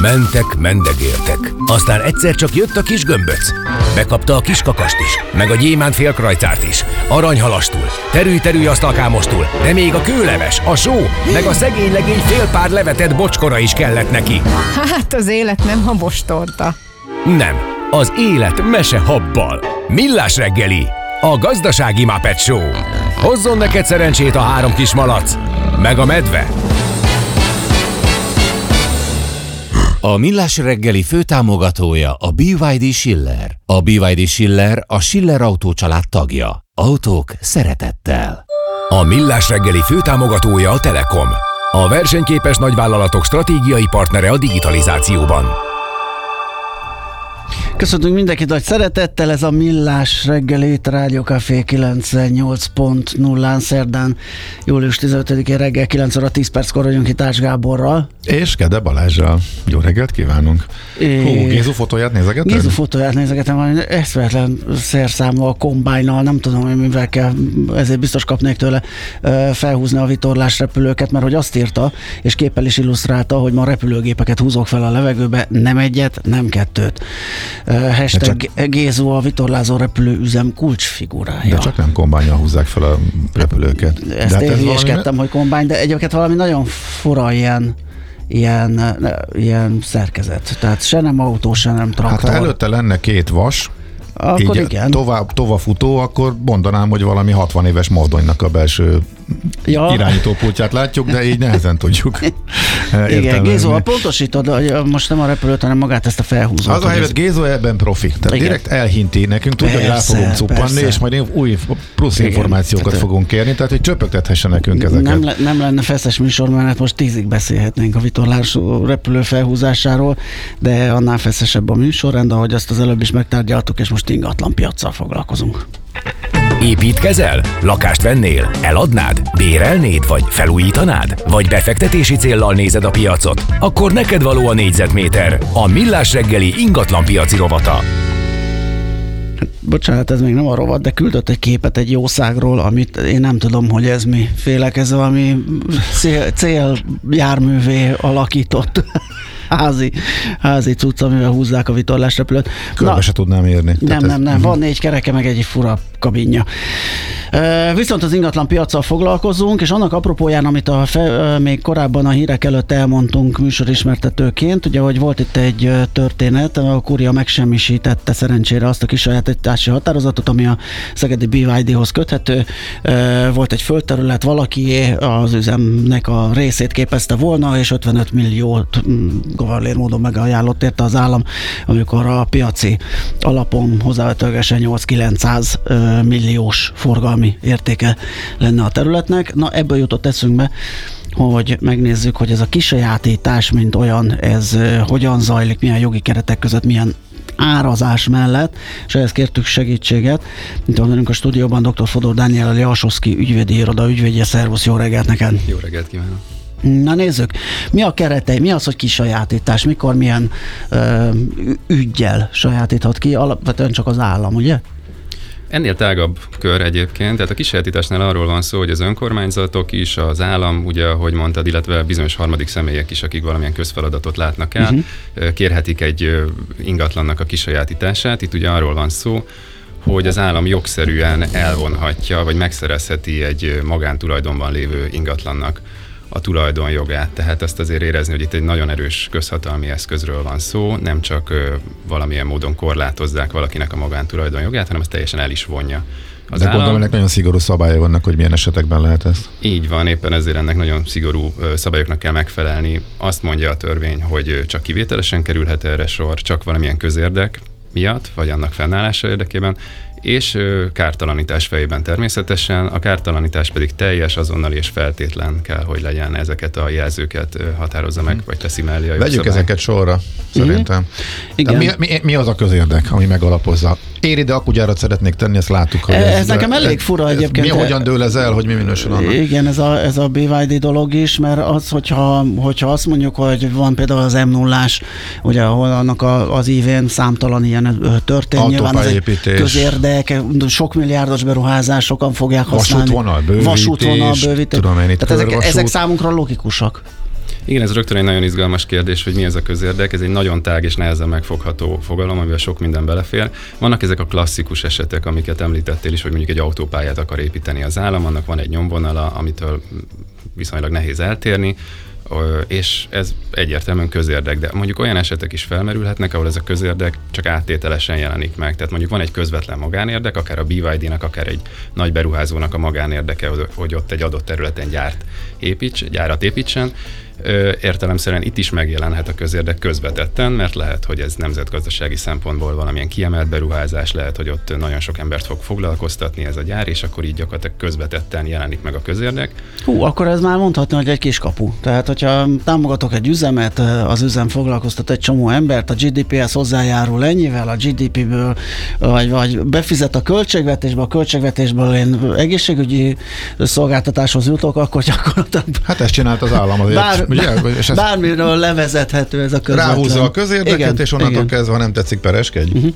Mentek, mendegéltek. Aztán egyszer csak jött a kis gömböc. Bekapta a kis kakast is, meg a gyémánt félkrajcárt is, aranyhalastul, terülj asztalkámostul, de még a kőleves, a só, meg a szegény legény fél pár levetett bocskora is kellett neki. Hát az élet nem habostorta. Nem, az élet mesehabbal. Millás reggeli, a gazdasági Muppet Show. Hozzon neked szerencsét a 3 kis malac, meg a medve. A Millás reggeli főtámogatója a BYD Schiller. A BYD Schiller a Schiller Autó család tagja. Autók szeretettel. A Millás reggeli főtámogatója a Telekom. A versenyképes nagyvállalatok stratégiai partnere a digitalizációban. Köszöntünk mindenkit nagy szeretettel, ez a Millás reggeli itt Rádió Café 98.0-án szerdán, július 15-én reggel 9 óra 10 perckor vagyunk itt Ács Gáborral. És Kede Balázsral. Jó reggelt kívánunk! Gézu fotóját nézegeted? Gézu fotóját nézegetem, valami eszméletlen szerszámmal, a kombájnnal, nem tudom, hogy mivel kell, ezért biztos kapnék tőle felhúzni a vitorlás repülőket, mert hogy azt írta, és képpel is illusztrálta, hogy ma repülőgépeket húzok fel a levegőbe, nem egyet, nem kettőt. Hashtag Gézu a vitorlázó repülőüzem kulcsfigurája. De csak nem kombánnyal húzzák fel a repülőket. Ezt én hülyeskedtem, hogy kombány, de egyébként valami nagyon fura ilyen szerkezet. Tehát se nem autó, se nem traktor. Hát ha előtte lenne 2 vas, akkor így igen. Tovafutó, akkor mondanám, hogy valami 60 éves mozdonynak a belső irányítópultját látjuk, de így nehezen tudjuk. Igen, Gézó, pontosítod, hogy most nem a repülőt, hanem magát ezt a felhúzót. Az a helyzet, Gézó ebben profi. Tehát direkt elhinti nekünk, tudja, hogy rá fogunk cuppanni, és majd új plusz információkat fogunk kérni, tehát hogy csöpögtethesse nekünk ezeket. Nem lenne feszes műsor, mert hát most 10-ig beszélhetnénk a vitorlású repülő felhúzásáról, de annál feszesebb a műsorrend, ahogy azt az előbb is megtárgyaltuk, és most ingatlan piaccal foglalkozunk. Építkezel? Lakást vennél? Eladnád? Bérelnéd? Vagy felújítanád? Vagy befektetési céllal nézed a piacot? Akkor neked való a négyzetméter. A Millás reggeli ingatlan piaci rovata. Bocsánat, ez még nem a rovat, de küldött egy képet egy jószágról, amit én nem tudom, hogy ez mi. Félek, ez valami céljárművé alakított házi cucc, amivel húzzák a vitorlásrepülőt. Körbe se tudnám érni. Nem. Van 4 kereke, meg egy fura kabinja. Viszont az ingatlan piaccal foglalkozunk, és annak apropóján, amit még korábban a hírek előtt elmondtunk műsorismertetőként, ugye, hogy volt itt egy történet, a Kúria megsemmisítette szerencsére azt a kisajátítási határozatot, ami a szegedi BYD-hoz köthető. Volt egy földterület, valakié az üzemnek a részét képezte volna, és 55 milliót gavarlér módon megajánlott érte az állam, amikor a piaci alapon hozzávetőlegesen 8-900 milliós forgalmi értéke lenne a területnek. Na, ebből jutott eszünkbe, hogy megnézzük, hogy ez a kisajátítás, mint olyan, ez hogyan zajlik, milyen jogi keretek között, milyen árazás mellett, és ehhez kértük segítséget. Itt van velünk a stúdióban dr. Fodor Dániel, a Liasoszki ügyvédi iroda ügyvédje. Szervusz, jó reggelt neked! Jó reggelt kívánok! Na nézzük, mi a keretei, mi az, hogy kisajátítás, mikor milyen üggyel sajátíthat ki, alapvetően csak az állam, ugye? Ennél tágabb kör egyébként, tehát a kisajátításnál arról van szó, hogy az önkormányzatok is, az állam, ugye, ahogy mondtad, illetve bizonyos harmadik személyek is, akik valamilyen közfeladatot látnak el, kérhetik egy ingatlannak a kisajátítását. Itt ugye arról van szó, hogy az állam jogszerűen elvonhatja, vagy megszerezheti egy magántulajdonban lévő ingatlannak a tulajdonjogát. Tehát ezt azért érezni, hogy itt egy nagyon erős közhatalmi eszközről van szó, nem csak valamilyen módon korlátozzák valakinek a magántulajdonjogát, hanem ezt teljesen el is vonja az de állam. Gondolom, ennek nagyon szigorú szabályai vannak, hogy milyen esetekben lehet ez. Így van, éppen ezért ennek nagyon szigorú szabályoknak kell megfelelni. Azt mondja a törvény, hogy csak kivételesen kerülhet erre sor, csak valamilyen közérdek miatt, vagy annak fennállása érdekében, és kártalanítás fejében természetesen, a kártalanítás pedig teljes, azonnali és feltétlen kell, hogy legyen, ezeket a jelzőket határozza meg, vagy teszi mellé a jogszabály. Vegyük ezeket sorra, szerintem. Igen. Mi az a közérdek, ami megalapozza? Én ide akkugyárat szeretnék tenni, ezt láttuk. Hogy ez nekem elég fura egyébként. Hogyan dől ez el, hogy mi minősül annak? Igen, ez a BYD dolog is, mert az, hogyha azt mondjuk, hogy van például az M0-ás, ugye, ahol annak az ívén számtalan ilyen történt, nyilván ez egy közérdek, sok milliárdos beruházás, sokan fogják használni. Vasútvonal bővítés. Tehát ezek számunkra logikusak. Igen, ez rögtön egy nagyon izgalmas kérdés, hogy mi ez a közérdek. Ez egy nagyon tág és nehezen megfogható fogalom, amivel sok minden belefér. Vannak ezek a klasszikus esetek, amiket említettél is, hogy mondjuk egy autópályát akar építeni az állam, annak van egy nyomvonala, amitől viszonylag nehéz eltérni, és ez egyértelműen közérdek, de mondjuk olyan esetek is felmerülhetnek, ahol ez a közérdek csak áttételesen jelenik meg. Tehát mondjuk van egy közvetlen magánérdek, akár a BYD-nek, akár egy nagy beruházónak a magánérdeke, hogy ott egy adott területen gyárat építsen. Értelemszerűen itt is megjelenhet a közérdek közvetetten, mert lehet, hogy ez nemzetgazdasági szempontból valamilyen kiemelt beruházás, lehet, hogy ott nagyon sok embert fog foglalkoztatni ez a gyár, és akkor így gyakorlatilag közvetetten jelenik meg a közérdek. Akkor ez már mondhatni, hogy egy kiskapu. Tehát, hogyha támogatok egy üzemet, az üzem foglalkoztat egy csomó embert, a GDP-hez hozzájárul ennyivel, a GDP-ből, vagy befizet a költségvetésbe, a költségvetésből én egészségügyi szolgáltatáshoz jutok, akkor gyakorlatilag... Hát ezt csinált az állam azért. Bármiről levezethető ez a közvetlen. Ráhúzza a közérdeket, és onnantól kezdve, ha nem tetszik, pereskedj.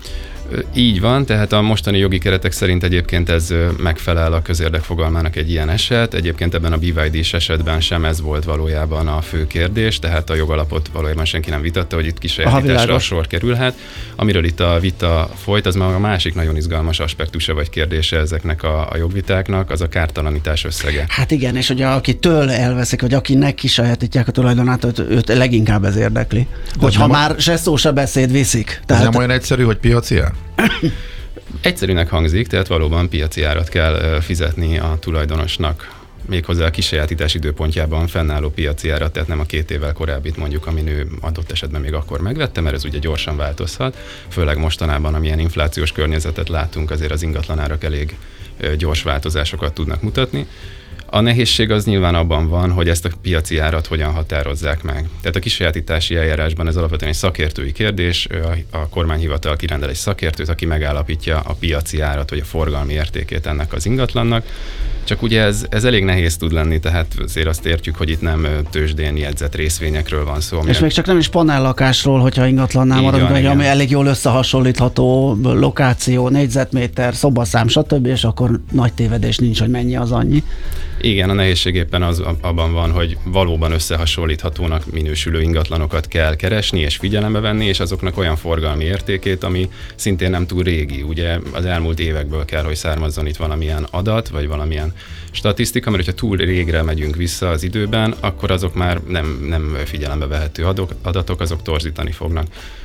Így van, tehát a mostani jogi keretek szerint egyébként ez megfelel a közérdek fogalmának egy ilyen eset. Egyébként ebben a BYD-s esetben sem ez volt valójában a fő kérdés, tehát a jogalapot valójában senki nem vitatta, hogy itt kisajátításra sor kerülhet. Amiről itt a vita folyt, az már a másik nagyon izgalmas aspektusa vagy kérdése ezeknek a jogvitáknak, az a kártalanítás összege. Hát igen, és ugye akitől elveszik, vagy akinek kisajátítják a tulajdonát, őt leginkább ez érdekli. Hogyha már se szó, se beszéd viszik. Tehát... Ez nem olyan egyszerű, hogy piaci ár? Egyszerűnek hangzik, tehát valóban piaci árat kell fizetni a tulajdonosnak, méghozzá a kisajátítás időpontjában fennálló piaci árat, tehát nem a 2 évvel korábbit mondjuk, amin ő adott esetben még akkor megvette, mert ez ugye gyorsan változhat, főleg mostanában, amilyen inflációs környezetet látunk, azért az ingatlanárak elég gyors változásokat tudnak mutatni. A nehézség az nyilván abban van, hogy ezt a piaci árat hogyan határozzák meg. Tehát a kisajátítási eljárásban ez alapvetően egy szakértői kérdés, a kormányhivatal kirendel egy szakértőt, aki megállapítja a piaci árat, vagy a forgalmi értékét ennek az ingatlannak. Csak ugye ez elég nehéz tud lenni, tehát azért azt értjük, hogy itt nem tőzsdén jegyzett részvényekről van szó. És még csak nem is panellakásról, hogyha ingatlannál maradunk, ami elég jól összehasonlítható lokáció, négyzetméter, szobaszám, stb., és akkor nagy tévedés nincs, hogy mennyi az annyi. Igen, a nehézség éppen abban van, hogy valóban összehasonlíthatónak minősülő ingatlanokat kell keresni és figyelembe venni, és azoknak olyan forgalmi értékét, ami szintén nem túl régi. Ugye az elmúlt évekből kell, hogy származzon itt valamilyen adat, vagy valamilyen statisztika, mert hogyha túl régre megyünk vissza az időben, akkor azok már nem figyelembe vehető adatok, azok torzítani fognak.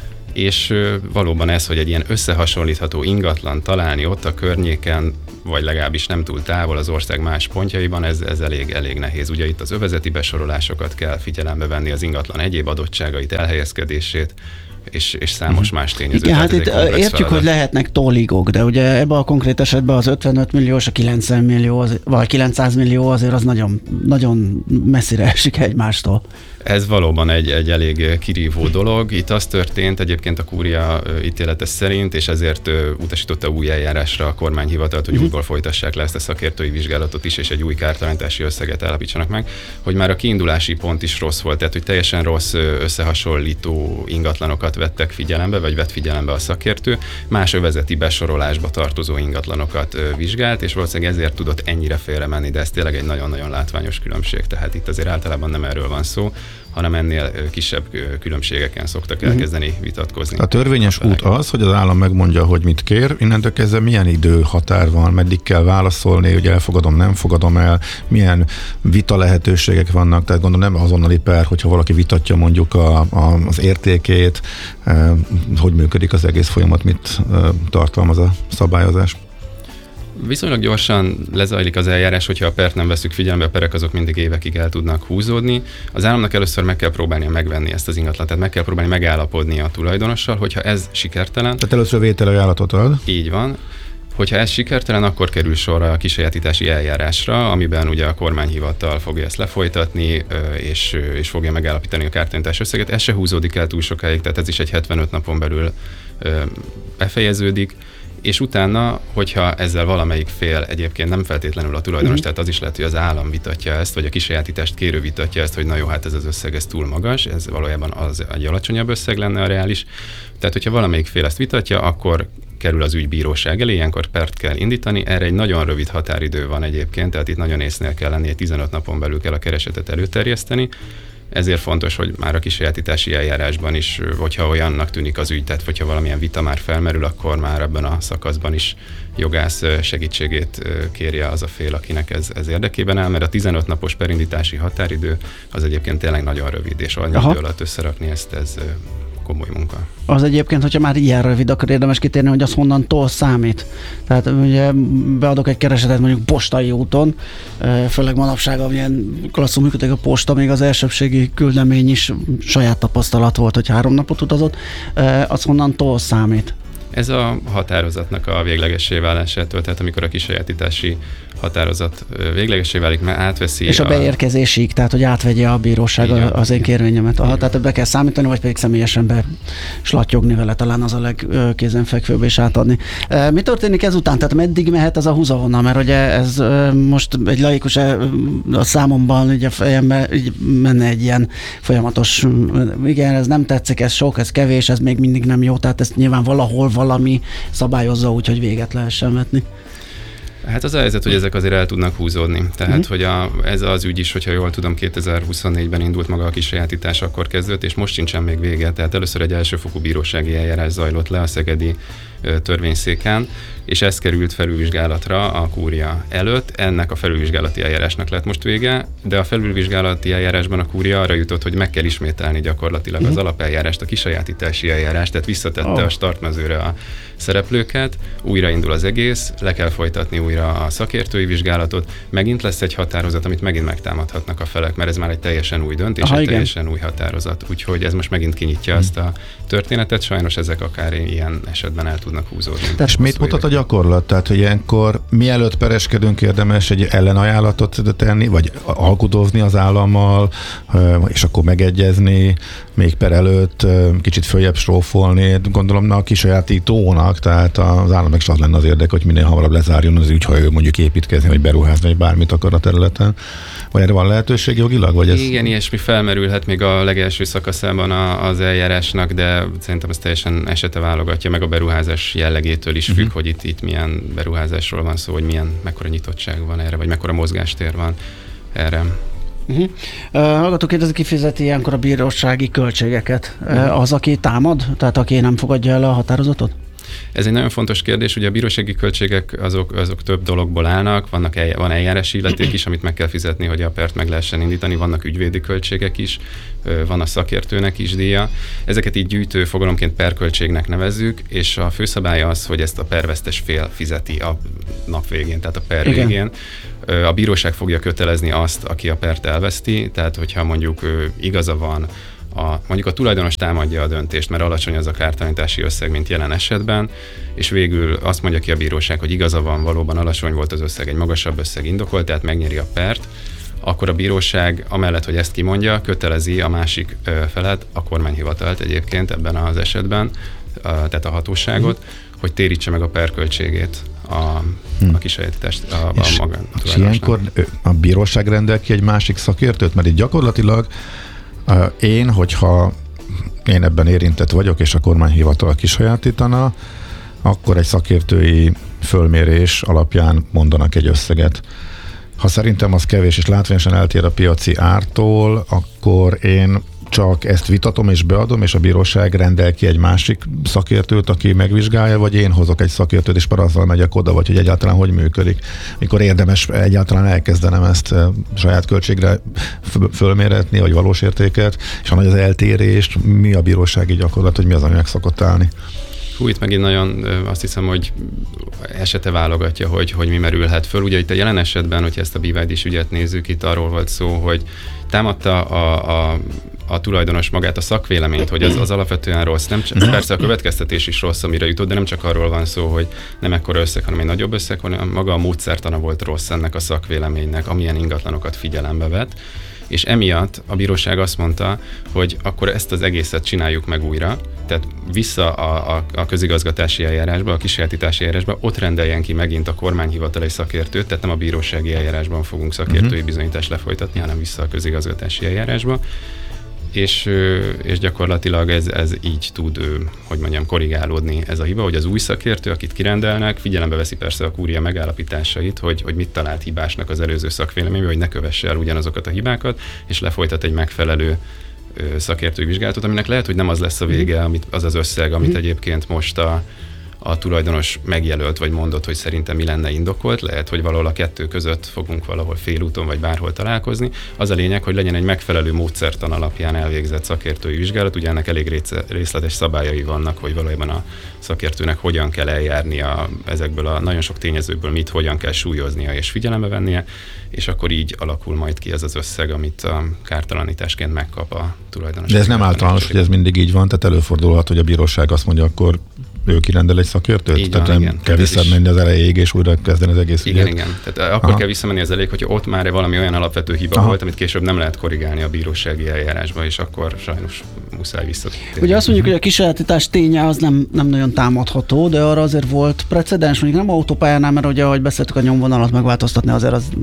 És valóban ez, hogy egy ilyen összehasonlítható ingatlan találni ott a környéken, vagy legalábbis nem túl távol az ország más pontjaiban, ez elég nehéz. Ugye itt az övezeti besorolásokat kell figyelembe venni, az ingatlan egyéb adottságait, elhelyezkedését, és számos más tényezőt. Igen, hát itt értjük, hogy lehetnek tolligok, de ugye ebben a konkrét esetben az 55 millió és a 90 millió, vagy 900 millió azért az nagyon, nagyon messzire esik egymástól. Ez valóban egy elég kirívó dolog. Itt az történt egyébként a kúria ítélete szerint, és ezért utasította új eljárásra a kormányhivatalt, hogy újból folytassák le ezt a szakértői vizsgálatot is, és egy új kártalanítási összeget állapítsanak meg, hogy már a kiindulási pont is rossz volt, tehát hogy teljesen rossz összehasonlító ingatlanokat vettek figyelembe, vagy vett figyelembe a szakértő, más övezeti besorolásba tartozó ingatlanokat vizsgált, és valószínűleg ezért tudott ennyire félre menni, de ez tényleg egy nagyon-nagyon látványos különbség, tehát itt azért általában nem erről van szó, hanem ennél kisebb különbségeken szoktak elkezdeni vitatkozni. A törvényes út az, hogy az állam megmondja, hogy mit kér, innentől kezdve milyen időhatár van, meddig kell válaszolni, hogy elfogadom, nem fogadom el, milyen vita lehetőségek vannak, tehát gondolom nem azonnali per, hogyha valaki vitatja mondjuk az értékét, hogy működik az egész folyamat, mit tartalmaz a szabályozás. Viszonylag gyorsan lezajlik az eljárás, hogyha a pert nem veszük figyelembe, a perek azok mindig évekig el tudnak húzódni. Az államnak először meg kell próbálnia megvenni ezt az ingatlant, tehát meg kell próbálni megállapodni a tulajdonossal, hogyha ez sikertelen. Tehát először vételajánlatot ad. Így van. Hogyha ez sikertelen, akkor kerül sor a kisajátítási eljárásra, amiben ugye a kormányhivatal fogja ezt lefolytatni, és fogja megállapítani a kártalanítás összeget. Ez se húzódik el túl sokáig, tehát ez is egy 75 napon belül befejeződik. És utána, hogyha ezzel valamelyik fél egyébként nem feltétlenül a tulajdonos, tehát az is lehet, hogy az állam vitatja ezt, vagy a kisajátítást kérő vitatja ezt, hogy na jó, hát ez az összeg, ez túl magas, ez valójában az egy alacsonyabb összeg lenne a reális. Tehát, hogyha valamelyik fél ezt vitatja, akkor kerül az ügy bíróság elé, ilyenkor pert kell indítani. Erre egy nagyon rövid határidő van egyébként, tehát itt nagyon észnél kell lenni, 15 napon belül kell a keresetet előterjeszteni, ezért fontos, hogy már a kisajátítási eljárásban is, hogyha olyannak tűnik az ügy, tehát hogyha valamilyen vita már felmerül, akkor már ebben a szakaszban is jogász segítségét kérje az a fél, akinek ez érdekében áll, mert a 15 napos perindítási határidő az egyébként tényleg nagyon rövid, és annyi idő alatt összerakni ezt, ez komoly munka. Az egyébként, hogyha már ilyen rövid, akkor érdemes kitérni, hogy az honnantól számít. Tehát ugye beadok egy keresetet mondjuk postai úton, főleg manapság, amilyen klasszul működik a posta, még az elsőbbségi küldemény is saját tapasztalat volt, hogy 3 napot utazott, az honnantól számít? Ez a határozatnak a véglegessé válásától, tehát amikor a kisajátítási határozat véglegessé válik, mert átveszi. És a beérkezésig, tehát hogy átvegye a bíróság az én kérvényemet. Tehát be kell számítani, vagy pedig személyesen slattyogni vele, talán az a legkézenfekvőbb és átadni. Mi történik ezután? Tehát meddig mehet ez a húzavona? Mert ugye ez most egy laikus a számomban, ugye a fejemben menne egy ilyen folyamatos, igen, ez nem tetszik, ez sok, ez kevés, ez még mindig nem jó, tehát ezt nyilván valahol valami szabályozza úgy, hogy véget lehessen vetni. Hát az a helyzet, hogy ezek azért el tudnak húzódni. Tehát, hogy ez az ügy is, hogyha jól tudom, 2024-ben indult maga a kisajátítás, akkor kezdődött, és most sincsen még vége. Tehát először egy elsőfokú bírósági eljárás zajlott le a szegedi törvényszéken, és ez került felülvizsgálatra a kúria előtt. Ennek a felülvizsgálati eljárásnak lett most vége, de a felülvizsgálati eljárásban a kúria arra jutott, hogy meg kell ismételni gyakorlatilag az alapeljárást, a kisajátítási eljárást, tehát visszatette a startmezőre a szereplőket, újraindul az egész, le kell folytatni újra a szakértői vizsgálatot, megint lesz egy határozat, amit megint megtámadhatnak a felek, mert ez már egy teljesen új döntés, egy teljesen új határozat. Úgyhogy ez most megint kinyitja ezt a történetet, sajnos ezek akár ilyen esetben el tudnak húzódni. És mit mutat a gyakorlat? Tehát, hogy ilyenkor mielőtt pereskedünk, érdemes egy ellenajánlatot tenni, vagy alkudozni az állammal, és akkor megegyezni, még per előtt kicsit följebb strófolni. Gondolom, a kisajátítónak, tehát az államnak is az lenne az érdek, hogy minél hamarabb lezárjon az ügy, ha ő mondjuk építkezni, vagy beruházni, vagy bármit akar a területen. Vagy erre van lehetőség jogilag? Vagy ez... Igen, ilyesmi felmerülhet még a legelső szakaszában az eljárásnak, de szerintem ez teljesen esete válogatja, meg a beruházás jellegétől is függ, hogy itt milyen beruházásról van szó, hogy mekkora nyitottság van erre, vagy mekkora mozgástér van erre. Hallgató kérdezi, ki fizeti ilyenkor a bírósági költségeket? Az, aki támad? Tehát aki nem fogadja el a határozatot? Ez egy nagyon fontos kérdés, ugye a bírósági költségek azok több dologból állnak, van eljárási illeték is, amit meg kell fizetni, hogy a pert meg lehessen indítani, vannak ügyvédi költségek is, van a szakértőnek is díja. Ezeket így gyűjtő fogalomként perköltségnek nevezzük, és a főszabály az, hogy ezt a pervesztes fél fizeti a nap végén, tehát a per végén. A bíróság fogja kötelezni azt, aki a pert elveszti, tehát hogyha mondjuk igaza van, mondjuk a tulajdonos támadja a döntést, mert alacsony az a kártalanítási összeg, mint jelen esetben, és végül azt mondja ki a bíróság, hogy igaza van, valóban alacsony volt az összeg, egy magasabb összeg indokolt, tehát megnyeri a pert, akkor a bíróság amellett, hogy ezt kimondja, kötelezi a másik felet, a kormányhivatalt egyébként ebben az esetben, tehát a hatóságot, hogy térítse meg a perköltségét a kisajátítást a magántulajdonosnak. És ilyenkor a bíróság rendel ki egy másik szakértőt, mert itt gyakorlatilag hogyha én ebben érintett vagyok, és a kormányhivatal kisajátítana, akkor egy szakértői fölmérés alapján mondanak egy összeget. Ha szerintem az kevés és látványosan eltér a piaci ártól, akkor én csak ezt vitatom és beadom, és a bíróság rendel ki egy másik szakértőt, aki megvizsgálja, vagy én hozok egy szakértőt, és azzal megyek oda, vagy hogy egyáltalán hogy működik. Mikor érdemes egyáltalán elkezdenem ezt saját költségre fölméretni, vagy valós értéket, és ha nagy az eltérés, mi a bírósági gyakorlat, hogy mi az, ami meg szokott állni. Itt megint nagyon azt hiszem, hogy esete válogatja, hogy mi merülhet föl. Ugye itt a jelen esetben, hogyha ezt a BYD-s ügyet nézzük, itt arról volt szó, hogy támadta a tulajdonos magát a szakvéleményt, hogy az alapvetően rossz. Persze a következtetés is rossz, amire jutott, de nem csak arról van szó, hogy nem ekkora összeg, hanem egy nagyobb összeg, hanem maga a módszertana volt rossz ennek a szakvéleménynek, amilyen ingatlanokat figyelembe vett. És emiatt a bíróság azt mondta, hogy akkor ezt az egészet csináljuk meg újra, tehát vissza a közigazgatási eljárásba, a kisajátítási eljárásba, ott rendeljen ki megint a kormányhivatal egy szakértőt, tehát nem a bírósági eljárásban fogunk szakértői bizonyítást lefolytatni, hanem vissza a közigazgatási eljárásba. és gyakorlatilag ez így tud, hogy mondjam, korrigálódni ez a hiba, hogy az új szakértő, akit kirendelnek, figyelembe veszi persze a kúria megállapításait, hogy mit talált hibásnak az előző szakvéleményben, hogy ne kövesse el ugyanazokat a hibákat, és lefolytat egy megfelelő szakértői vizsgálatot, aminek lehet, hogy nem az lesz a vége, az az összeg, amit egyébként most a tulajdonos megjelölt, vagy mondott, hogy szerintem mi lenne indokolt, lehet, hogy valahol a kettő között fogunk valahol félúton, vagy bárhol találkozni. Az a lényeg, hogy legyen egy megfelelő módszertan alapján elvégzett szakértői vizsgálat, ugye ennek elég részletes szabályai vannak, hogy valójában a szakértőnek hogyan kell eljárnia ezekből a nagyon sok tényezőből, hogyan kell súlyoznia és figyelembe vennie, és akkor így alakul majd ki ez az összeg, amit a kártalanításként megkap a tulajdonos. De ez nem általános, hogy ez mindig így van, tehát előfordulhat, hogy a bíróság azt mondja, akkor ő kirendel egy szakértőt? Így tehát van, nem kell visszamenni az elejéig, és újra kezdeni az egész ügyet? Igen. Tehát akkor kell visszamenni az elejéig, hogyha ott már valami olyan alapvető hiba volt, amit később nem lehet korrigálni a bírósági eljárásba, és akkor sajnos muszáj visszatérni. Ugye azt mondjuk, hogy a kisajátítás ténye az nem nagyon támadható, de arra azért volt precedens, mondjuk nem autópályánál, mert ugye, ahogy beszéltük, a nyomvonalat megváltoztatni azért az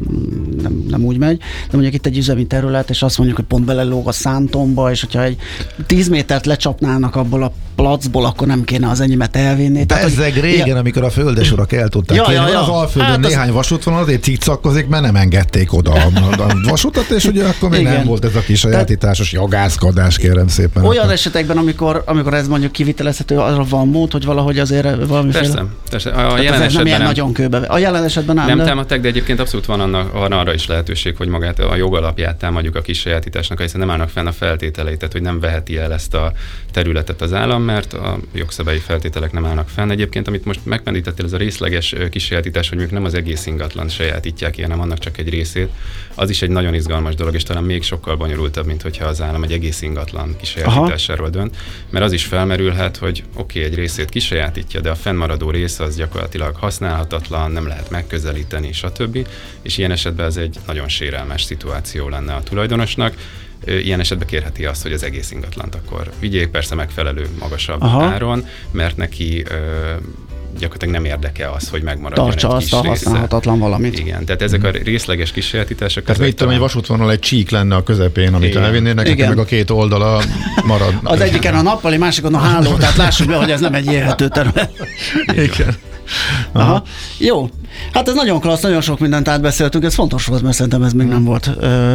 nem úgy megy, de mondjuk itt egy üzemi terület, és azt mondjuk, hogy pont belelóg a szántomba, és hogyha egy 10 métert lecsapnának abból a placból, akkor nem kéne az enyémet elvinni. Bezzeg régen, amikor a földesurak el tudták kérni, az Alföldön néhány vasútvonal azért cikcakkozik, mert nem engedték oda a vasutat, és ugye akkor még nem volt ez a kisajátításos jogászkodás, kérem szépen. Olyan esetekben, amikor ez mondjuk kivitelezhető, arra van mód, hogy valahogy azért valamiféle... Persze. A jelen esetben nem. Nagyon kőbe. A jelen esetben nem. Nem támadták, de egyébként abszolút van arra is lehetőség, hogy magát a jogalapját támadjuk a kisajátításnak, hiszen nem állnak fenn a feltételei, tehát hogy nem veheti el ezt a területet az állam, mert a jogszabályi feltételek nem állnak fenn. Egyébként, amit most megpendítettél, ez a részleges kisajátítás, hogy mondjuk nem az egész ingatlan sajátítják ki, hanem annak csak egy részét, az is egy nagyon izgalmas dolog, és talán még sokkal bonyolultabb, mint hogyha az állam egy egész ingatlan kisajátításáról dönt, mert az is felmerülhet, hogy egy részét kisajátítja, de a fennmaradó rész az gyakorlatilag használhatatlan, nem lehet megközelíteni, stb. És ilyen esetben ez egy nagyon sérelmes szituáció lenne a tulajdonosnak. Ilyen esetben kérheti azt, hogy az egész ingatlant akkor vigyék, persze megfelelő magasabb áron, mert neki gyakorlatilag nem érdeke az, hogy megmaradjon tartsa egy azt kis a része. használhatatlan valamit. Igen, tehát ezek a részleges kisajátítások. Tehát mit tudom, egy vasútvonal egy csík lenne a közepén, amit elvinnének, meg a két oldala marad. Az egyiken a nappali, másikon a háló, tehát lássuk be, hogy ez nem egy élhető terület. Igen. Aha. Jó. Hát ez nagyon klassz, nagyon sok mindent átbeszéltünk, ez fontos volt, mert szerintem ez még nem volt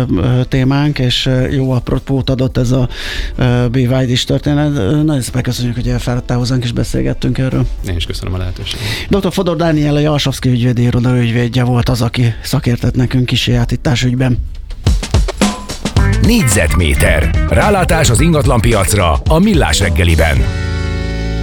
témánk, és jó apropót adott ez a BYD-s történet. Nagyon szépen köszönjük, hogy elfáradtál hozzánk, és beszélgettünk erről. Én is köszönöm a lehetőséget. Dr. Fodor Dániel, a Jalsavszky ügyvédi iroda ügyvédje volt az, aki szakértett nekünk kisajátítás ügyben. Négyzetméter. Rálátás az ingatlanpiacra a Millás reggeliben.